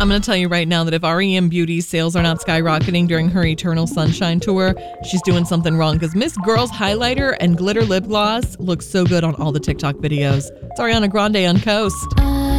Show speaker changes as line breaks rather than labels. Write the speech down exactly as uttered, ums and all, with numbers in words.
I'm going to tell you right now that if R E M Beauty's sales are not skyrocketing during her Eternal Sunshine tour, she's doing something wrong because Miss Girl's highlighter and glitter lip gloss looks so good on all the TikTok videos. It's Ariana Grande on Coast.